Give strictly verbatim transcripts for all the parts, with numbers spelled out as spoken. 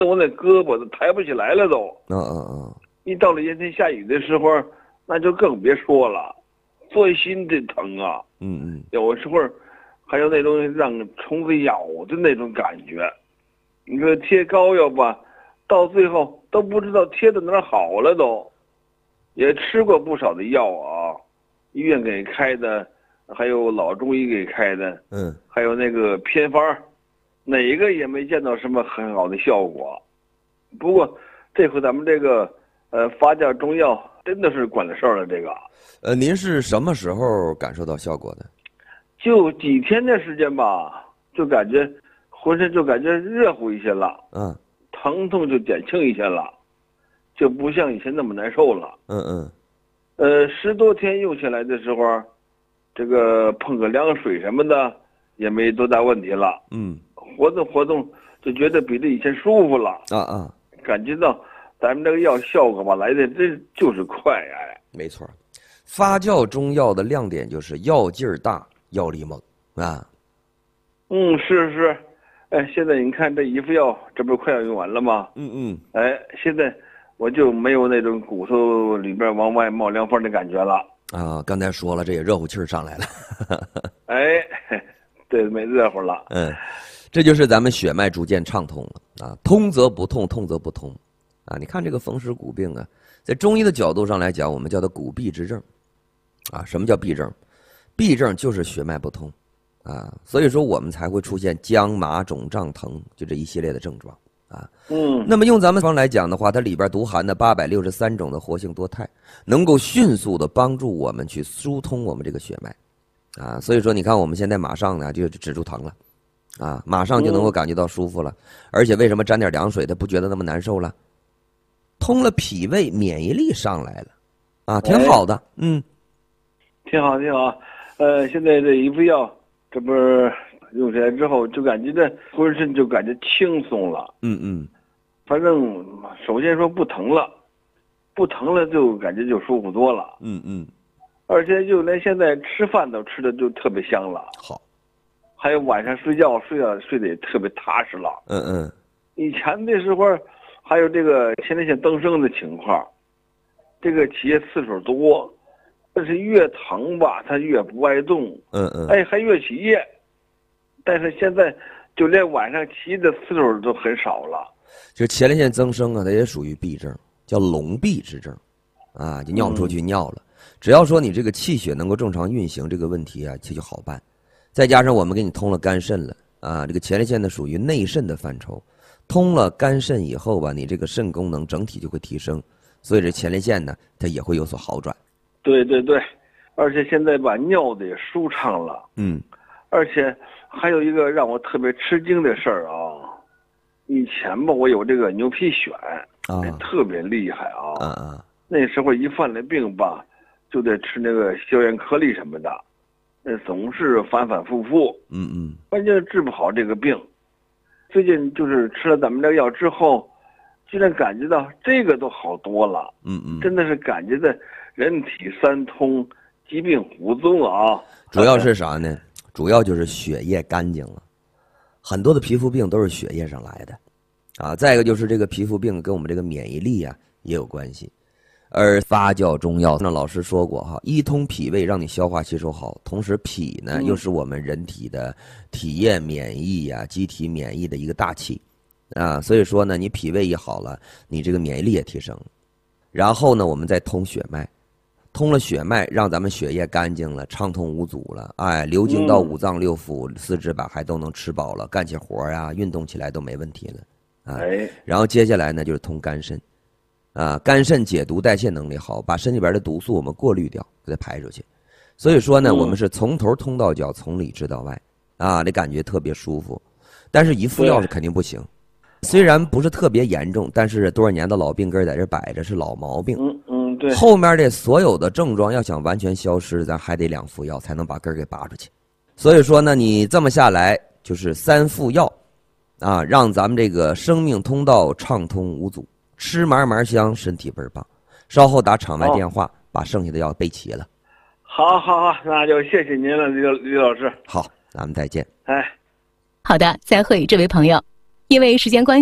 我那胳膊都抬不起来了都。 嗯嗯嗯。 一到了阴天下雨的时候，那就更别说了，钻心的疼啊。 嗯嗯。 有时候还有那种让虫子咬的那种感觉。你说贴膏药吧，到最后都不知道贴到哪儿好了都。也吃过不少的药啊，医院给开的，还有老中医给开的， 嗯， 还有那个偏方，哪个也没见到什么很好的效果。不过这回咱们这个呃发酵中药真的是管了事儿了。这个呃，您是什么时候感受到效果的？ 就几天的时间吧，就感觉浑身就感觉热乎一些了， 嗯， 疼痛就减轻一些了，就不像以前那么难受了。 嗯嗯。 呃，十多天用下来的时候，这个碰个凉水什么的也没多大问题了。 嗯， 活动活动就觉得比这以前舒服了。 啊啊， 感觉到咱们这个药效果吧来的真就是快哎。 没错，发酵中药的亮点就是药劲儿大，药力猛啊。 嗯，是是，哎，现在你看这一副药，这不是快要用完了吗？ 嗯嗯。 哎，现在我就没有那种骨头里边往外冒凉风的感觉了。 啊，刚才说了，这也热乎气儿上来了。 哎，对，没热乎了。 嗯，这就是咱们血脉逐渐畅通了啊，通则不痛，痛则不通啊。你看这个风湿骨病啊，在中医的角度上来讲，我们叫它骨痹之症啊。什么叫痹症？痹症就是血脉不通啊，所以说我们才会出现僵麻肿胀疼，就这一系列的症状。啊， 嗯， 那么用咱们方来讲的话，它里边独含的八百六十三种的活性多肽，能够迅速的帮助我们去疏通我们这个血脉，啊，所以说你看我们现在马上呢就止住疼了，啊，马上就能够感觉到舒服了，嗯、而且为什么沾点凉水它不觉得那么难受了？通了脾胃，免疫力上来了，啊，挺好的，哎、嗯， 挺好挺好，呃，现在这一副药，这不是。用起来之后，就感觉这浑身就感觉轻松了。 嗯嗯， 反正首先说不疼了，不疼了就感觉就舒服多了。 嗯嗯， 而且就连现在吃饭都吃的就特别香了。 好， 还有晚上睡觉睡觉睡得也特别踏实了。 嗯嗯， 以前的时候还有这个前列腺增生的情况，这个起夜次数多，但是越疼吧它越不爱动。 嗯嗯， 哎，还越起夜。但是现在就连晚上起的次数都很少了。 就前列腺增生啊，它也属于痹症，叫笼闭之症，啊，就尿不出去尿了。嗯、只要说你这个气血能够正常运行，这个问题啊，这就好办。再加上我们给你通了肝肾了，啊，这个前列腺呢属于内肾的范畴，通了肝肾以后吧，你这个肾功能整体就会提升，所以这前列腺呢，它也会有所好转。 对对对，而且现在吧，尿的也舒畅了。 嗯。 而且还有一个让我特别吃惊的事儿啊，以前吧我有这个牛皮癣，啊、哎，特别厉害啊。 啊啊！ 那时候一犯了病吧，就得吃那个消炎颗粒什么的，那总是反反复复。 嗯嗯。 关键治不好这个病。最近就是吃了咱们这个药之后，居然感觉到这个都好多了。 嗯嗯。 真的是感觉的人体三通，疾病无踪啊。 主要是啥呢？主要就是血液干净了，很多的皮肤病都是血液上来的，啊，再一个就是这个皮肤病跟我们这个免疫力啊也有关系，而发酵中药，那老师说过哈，一通脾胃让你消化吸收好，同时脾呢、嗯、又是我们人体的体液免疫呀、啊、机体免疫的一个大气，啊，所以说呢，你脾胃一好了，你这个免疫力也提升了，然后呢，我们再通血脉。通了血脉，让咱们血液干净了，畅通无阻了，哎，流经到五脏六腑、嗯、四肢百骸都能吃饱了，干起活呀、运动起来都没问题了，啊， 哎， 然后接下来呢就是通肝肾，啊，肝肾解毒代谢能力好，把身里边的毒素我们过滤掉，给它排出去。所以说呢，嗯、我们是从头通到脚，从里治到外，啊，这感觉特别舒服。但是一副药是肯定不行，虽然不是特别严重，但是多少年的老病根在这摆着，是老毛病。 嗯嗯，对。 后面这所有的症状要想完全消失，咱还得两副药才能把根儿给拔出去。所以说呢，你这么下来就是三副药，啊，让咱们这个生命通道畅通无阻，吃嘛嘛香，身体倍儿棒。稍后打场外电话，哦、把剩下的药备齐了。 好，好，好，那就谢谢您了，李李老师。 好，咱们再见。 哎， 好的，再会，这位朋友。因为时间关系，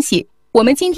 我们今天。